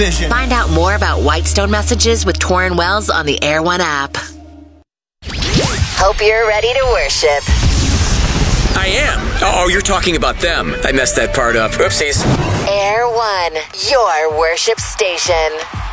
Find out more about Whitestone messages with Torrin Wells on the Air One app. Hope you're ready to worship. I am. Oh, you're talking about them. I messed that part up. Oopsies. Air One, your worship station.